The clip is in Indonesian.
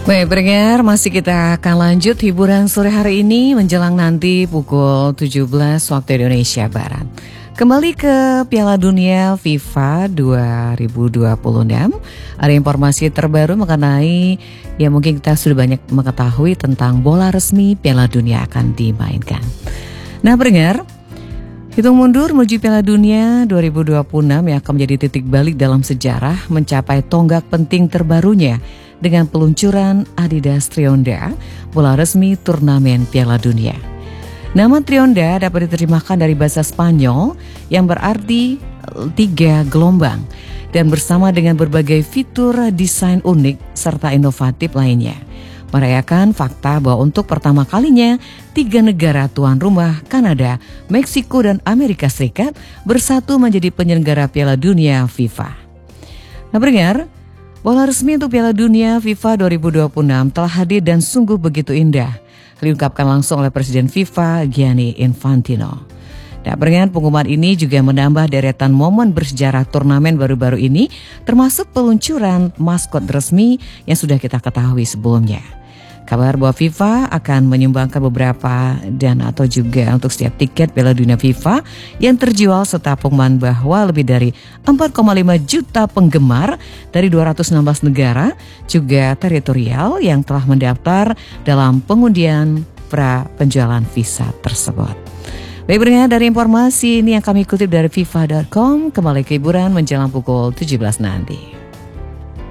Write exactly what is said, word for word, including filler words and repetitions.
Baik pendengar, masih kita akan lanjut hiburan sore hari ini menjelang nanti pukul tujuh belas waktu Indonesia Barat. Kembali ke Piala Dunia FIFA dua ribu dua puluh enam, ada informasi terbaru mengenai, ya mungkin kita sudah banyak mengetahui tentang bola resmi Piala Dunia akan dimainkan. Nah pendengar, hitung mundur menuju Piala Dunia dua ribu dua puluh enam yang akan menjadi titik balik dalam sejarah mencapai tonggak penting terbarunya dengan peluncuran Adidas Trionda, bola resmi turnamen Piala Dunia. Nama Trionda dapat diterjemahkan dari bahasa Spanyol yang berarti tiga gelombang dan bersama dengan berbagai fitur desain unik serta inovatif lainnya, merayakan fakta bahwa untuk pertama kalinya tiga negara tuan rumah, Kanada, Meksiko, dan Amerika Serikat bersatu menjadi penyelenggara Piala Dunia FIFA. Nah pendengar, bola resmi untuk Piala Dunia FIFA dua ribu dua puluh enam telah hadir dan sungguh begitu indah, diungkapkan langsung oleh Presiden FIFA Gianni Infantino. Dan pendengar, pengumuman ini juga menambah deretan momen bersejarah turnamen baru-baru ini, termasuk peluncuran maskot resmi yang sudah kita ketahui sebelumnya. Kabar bahwa FIFA akan menyumbangkan beberapa dana atau juga untuk setiap tiket Piala Dunia FIFA yang terjual, serta pengumuman bahwa lebih dari empat koma lima juta penggemar dari dua ratus enam belas negara juga teritorial yang telah mendaftar dalam pengundian pra penjualan visa tersebut. Baik pendengar, dari informasi ini yang kami kutip dari FIFA dot com, kembali ke hiburan menjelang pukul tujuh belas nanti.